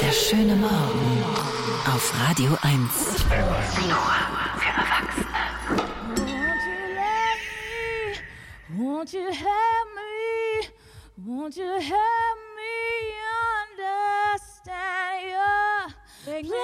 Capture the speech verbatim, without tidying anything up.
Der schöne Morgen auf Radio eins. Nur für Erwachsene. Won't you help me? Won't you help me understand you?